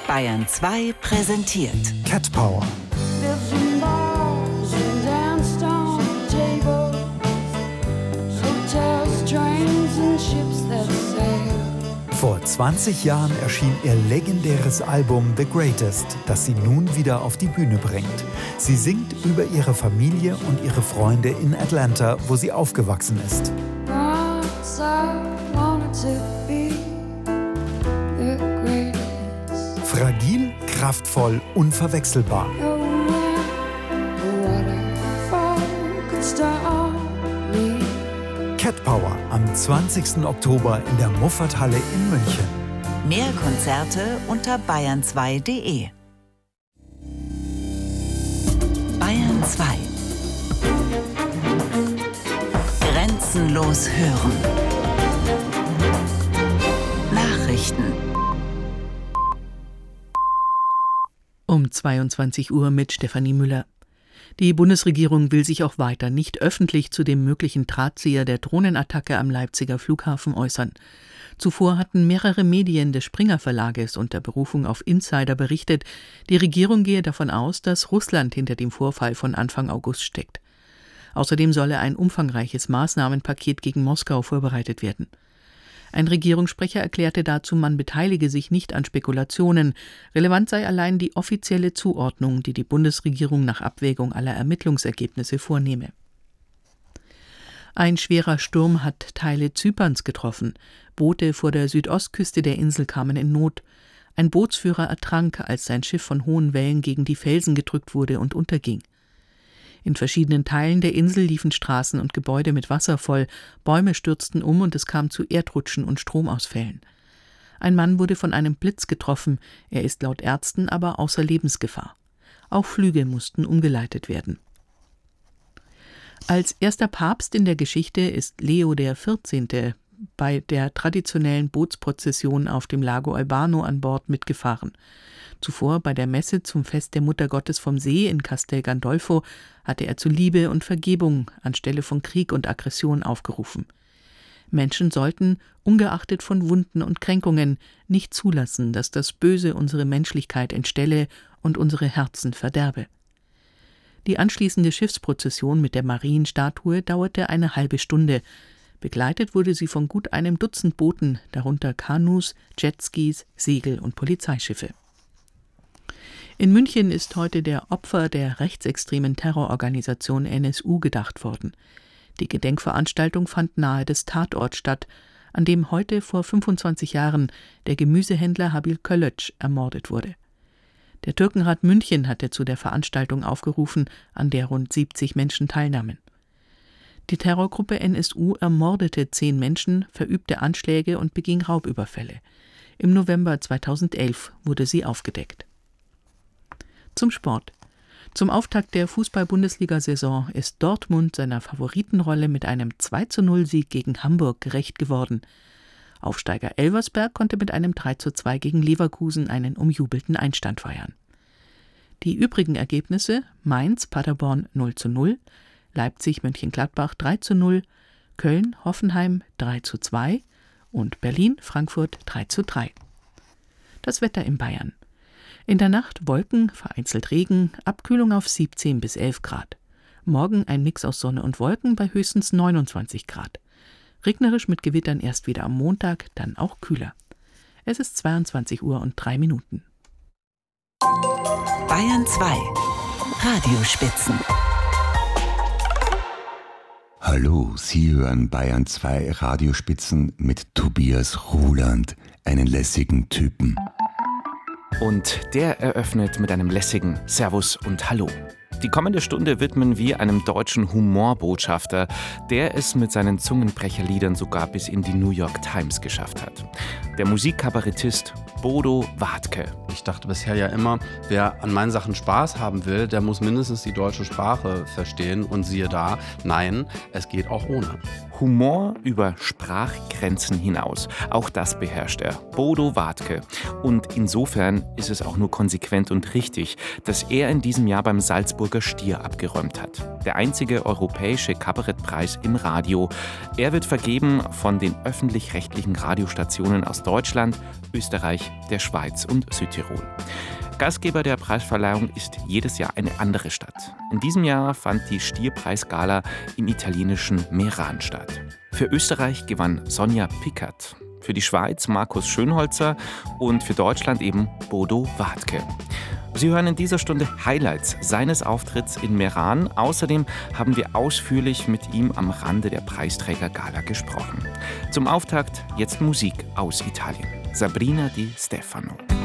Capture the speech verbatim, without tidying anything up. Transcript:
Bayern zwei präsentiert Cat Power. Vor zwanzig Jahren erschien ihr legendäres Album The Greatest, das sie nun wieder auf die Bühne bringt. Sie singt über ihre Familie und ihre Freunde in Atlanta, wo sie aufgewachsen ist. Fragil, kraftvoll, unverwechselbar. Cat Power am zwanzigsten Oktober in der Muffathalle in München. Mehr Konzerte unter bayern zwei punkt de. Bayern zwei. Grenzenlos hören. Nachrichten. Um zweiundzwanzig Uhr mit Stefanie Müller. Die Bundesregierung will sich auch weiter nicht öffentlich zu dem möglichen Drahtzieher der Drohnenattacke am Leipziger Flughafen äußern. Zuvor hatten mehrere Medien des Springer Verlages unter Berufung auf Insider berichtet, die Regierung gehe davon aus, dass Russland hinter dem Vorfall von Anfang August steckt. Außerdem solle ein umfangreiches Maßnahmenpaket gegen Moskau vorbereitet werden. Ein Regierungssprecher erklärte dazu, man beteilige sich nicht an Spekulationen. Relevant sei allein die offizielle Zuordnung, die die Bundesregierung nach Abwägung aller Ermittlungsergebnisse vornehme. Ein schwerer Sturm hat Teile Zyperns getroffen. Boote vor der Südostküste der Insel kamen in Not. Ein Bootsführer ertrank, als sein Schiff von hohen Wellen gegen die Felsen gedrückt wurde und unterging. In verschiedenen Teilen der Insel liefen Straßen und Gebäude mit Wasser voll, Bäume stürzten um und es kam zu Erdrutschen und Stromausfällen. Ein Mann wurde von einem Blitz getroffen, er ist laut Ärzten aber außer Lebensgefahr. Auch Flüge mussten umgeleitet werden. Als erster Papst in der Geschichte ist Leo der vierzehnte bei der traditionellen Bootsprozession auf dem Lago Albano an Bord mitgefahren. Zuvor bei der Messe zum Fest der Muttergottes vom See in Castel Gandolfo hatte er zu Liebe und Vergebung anstelle von Krieg und Aggression aufgerufen. Menschen sollten, ungeachtet von Wunden und Kränkungen, nicht zulassen, dass das Böse unsere Menschlichkeit entstelle und unsere Herzen verderbe. Die anschließende Schiffsprozession mit der Marienstatue dauerte eine halbe Stunde. Begleitet wurde sie von gut einem Dutzend Booten, darunter Kanus, Jetskis, Segel- und Polizeischiffe. In München ist heute der Opfer der rechtsextremen Terrororganisation N S U gedacht worden. Die Gedenkveranstaltung fand nahe des Tatorts statt, an dem heute vor fünfundzwanzig Jahren der Gemüsehändler Habil Kölötsch ermordet wurde. Der Türkenrat München hatte zu der Veranstaltung aufgerufen, an der rund siebzig Menschen teilnahmen. Die Terrorgruppe N S U ermordete zehn Menschen, verübte Anschläge und beging Raubüberfälle. Im November zweitausendelf wurde sie aufgedeckt. Zum Sport. Zum Auftakt der Fußball-Bundesliga-Saison ist Dortmund seiner Favoritenrolle mit einem zwei zu null Sieg gegen Hamburg gerecht geworden. Aufsteiger Elversberg konnte mit einem drei zu zwei gegen Leverkusen einen umjubelten Einstand feiern. Die übrigen Ergebnisse: Mainz, Paderborn null zu null, Leipzig, Mönchengladbach drei zu null, Köln, Hoffenheim drei zu zwei und Berlin, Frankfurt drei zu drei. Das Wetter in Bayern. In der Nacht Wolken, vereinzelt Regen, Abkühlung auf siebzehn bis elf Grad. Morgen ein Mix aus Sonne und Wolken bei höchstens neunundzwanzig Grad. Regnerisch mit Gewittern erst wieder am Montag, dann auch kühler. Es ist zweiundzwanzig Uhr und drei Minuten. Bayern zwei. Radiospitzen. Hallo, Sie hören Bayern zwei Radiospitzen mit Tobias Ruland, einen lässigen Typen. Und der eröffnet mit einem lässigen Servus und Hallo. Die kommende Stunde widmen wir einem deutschen Humorbotschafter, der es mit seinen Zungenbrecherliedern sogar bis in die New York Times geschafft hat. Der Musikkabarettist Bodo Wartke. Ich dachte bisher ja immer, wer an meinen Sachen Spaß haben will, der muss mindestens die deutsche Sprache verstehen. Und siehe da, nein, es geht auch ohne. Humor über Sprachgrenzen hinaus. Auch das beherrscht er, Bodo Wartke. Und insofern ist es auch nur konsequent und richtig, dass er in diesem Jahr beim Salzburger Stier abgeräumt hat. Der einzige europäische Kabarettpreis im Radio. Er wird vergeben von den öffentlich-rechtlichen Radiostationen aus Deutschland, Österreich, der Schweiz und Südtirol. Südtirol. Gastgeber der Preisverleihung ist jedes Jahr eine andere Stadt. In diesem Jahr fand die Stierpreisgala im italienischen Meran statt. Für Österreich gewann Sonja Pickert, für die Schweiz Markus Schönholzer und für Deutschland eben Bodo Wartke. Sie hören in dieser Stunde Highlights seines Auftritts in Meran. Außerdem haben wir ausführlich mit ihm am Rande der Preisträgergala gesprochen. Zum Auftakt jetzt Musik aus Italien. Sabrina Di Stefano.